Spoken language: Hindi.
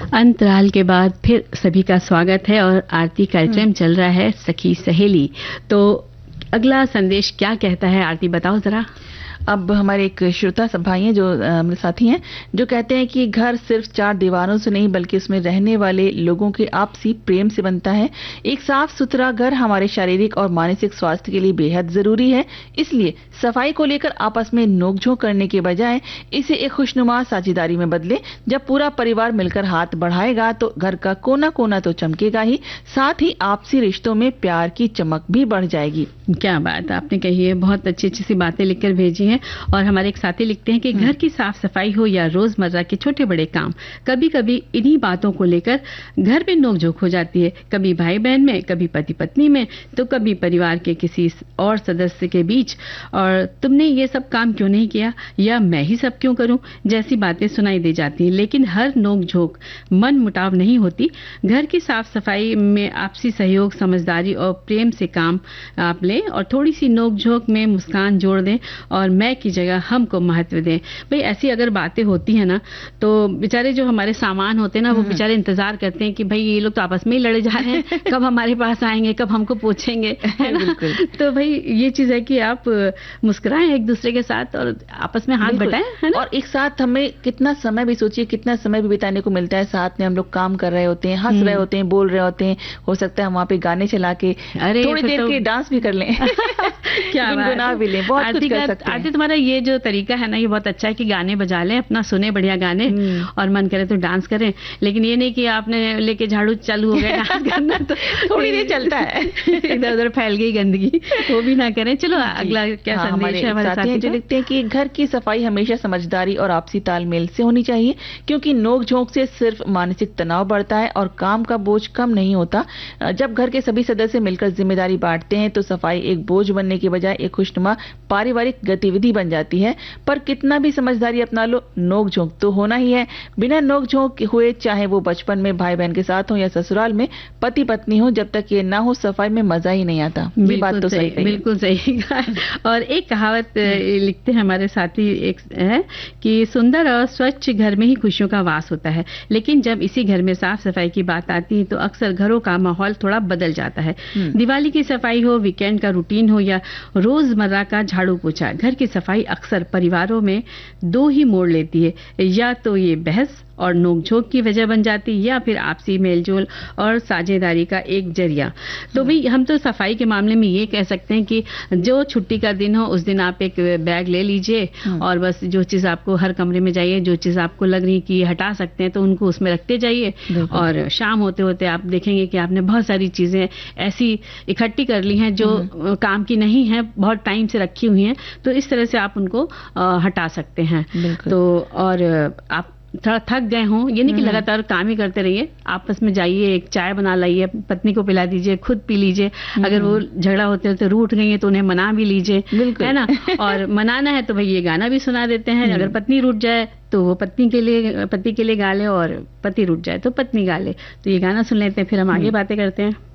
अंतराल के बाद फिर सभी का स्वागत है और आरती कार्यक्रम चल रहा है सखी सहेली। तो अगला संदेश क्या कहता है आरती, बताओ जरा। अब हमारे एक श्रोता भाई हैं जो मेरे साथी हैं, जो कहते हैं कि घर सिर्फ चार दीवारों से नहीं बल्कि उसमें रहने वाले लोगों के आपसी प्रेम से बनता है। एक साफ सुथरा घर हमारे शारीरिक और मानसिक स्वास्थ्य के लिए बेहद जरूरी है। इसलिए सफाई को लेकर आपस में नोकझोंक करने के बजाय इसे एक खुशनुमा साझेदारी में बदले। जब पूरा परिवार मिलकर हाथ बढ़ाएगा तो घर का कोना कोना तो चमकेगा ही, साथ ही आपसी रिश्तों में प्यार की चमक भी बढ़ जाएगी। क्या बात आपने कही है, बहुत अच्छी अच्छी सी बातें लिखकर भेजी हैं। और हमारे एक साथी लिखते हैं कि घर की साफ सफाई हो या रोजमर्रा के छोटे बड़े काम, कभी कभी इन्हीं बातों को लेकर घर में नोकझोंक हो जाती है। कभी भाई बहन में, कभी पति पत्नी में, तो कभी परिवार के किसी और सदस्य के बीच। और तुमने ये सब काम क्यों नहीं किया, या मैं ही सब क्यों करूं, जैसी बातें सुनाई दे जाती हैं। लेकिन हर नोकझोंक मन मुटाव नहीं होती। घर की साफ सफाई में आपसी सहयोग, समझदारी और प्रेम से काम आप लें और थोड़ी सी नोकझोंक में मुस्कान जोड़ दें और मैं की जगह हमको महत्व दें। भाई ऐसी अगर बातें होती है ना, तो बेचारे जो हमारे सामान होते हैं ना, वो बेचारे इंतजार करते हैं कि भाई ये लोग तो आपस में ही लड़े जा रहे हैं, कब हमारे पास आएंगे, कब हमको पूछेंगे, है ना। तो भाई ये चीज है कि आप मुस्कुराएं एक दूसरे के साथ और आपस में हाथ बटाएं, है ना। और एक साथ हमें कितना समय भी, सोचिए कितना समय भी बिताने को मिलता है। साथ में हम लोग काम कर रहे होते हैं, हंस रहे होते हैं, बोल रहे होते हैं। हो सकता है हम वहाँ पे गाने चला के थोड़ी देर के डांस भी कर लें, क्या गुनगुना भी लें, बहुत कुछ कर सकते हैं। आरती तुम्हारा ये जो तरीका है ना, ये बहुत अच्छा है कि गाने बजा लें, अपना सुने बढ़िया गाने और मन करे तो डांस करें। लेकिन ये नहीं कि आपने लेके झाड़ू चालू हो गया डांस करना, तो थोड़ी देर चलता है, इधर उधर फैल गई गंदगी, वो भी ना करें। चलो अगला क्या संदेश है हमारे साथी जो लिखते हैं कि घर की सफाई हमेशा समझदारी और आपसी तालमेल से होनी चाहिए, क्योंकि नोक झोंक से सिर्फ मानसिक तनाव बढ़ता है और काम का बोझ कम नहीं होता। जब घर के सभी सदस्य मिलकर जिम्मेदारी बांटते हैं तो सफाई एक बोझ बनने के बजाय एक खुशनुमा पारिवारिक गतिविधि बन जाती है। पर कितना भी समझदारी अपना लो, नोक झोंक तो होना ही है। बिना नोक झोंक हुए, चाहे वो बचपन में भाई बहन के साथ हो या ससुराल में पति पत्नी हो, जब तक ये ना हो सफाई में मजा ही नहीं आता। ये बात तो सही है, बिल्कुल सही। और एक कहावत लिखते हैं हमारे साथी एक है कि सुंदर और स्वच्छ घर में ही खुशियों का वास होता है। लेकिन जब इसी घर में साफ सफाई की बात आती है तो अक्सर घरों का माहौल थोड़ा बदल जाता है। दिवाली की सफाई हो, वीकेंड का रूटीन हो या रोजमर्रा का झाड़ू पोछा, घर की सफाई अक्सर परिवारों में दो ही मोड़ लेती है। या तो ये बहस और नोकझोंक की वजह बन जाती है, या फिर आपसी मेलजोल और साझेदारी का एक जरिया। तो भाई हम तो सफाई के मामले में ये कह सकते हैं कि जो छुट्टी का दिन हो उस दिन आप एक बैग ले लीजिए और बस जो चीज आपको, हर कमरे में जाइए, जो चीज आपको लग रही कि हटा सकते हैं तो उनको उसमें रखते जाइए। और शाम होते होते आप देखेंगे कि आपने बहुत सारी चीजें ऐसी इकट्ठी कर ली हैं जो काम की नहीं है, बहुत टाइम से रखी हुई हैं, तो इस तरह से आप उनको हटा सकते हैं। तो और आप थोड़ा थक गए हों, ये नहीं कि लगातार काम ही करते रहिए, आपस में जाइए, एक चाय बना लाइए, पत्नी को पिला दीजिए, खुद पी लीजिए। अगर वो झगड़ा होते होते रूठ गई है तो उन्हें मना भी लीजिए, है ना। और मनाना है तो भाई ये गाना भी सुना देते हैं। अगर पत्नी रूठ जाए तो वो पति के लिए गा ले, और पति रूठ जाए तो पत्नी गा ले। तो ये गाना सुन लेते हैं, फिर हम आगे बातें करते हैं।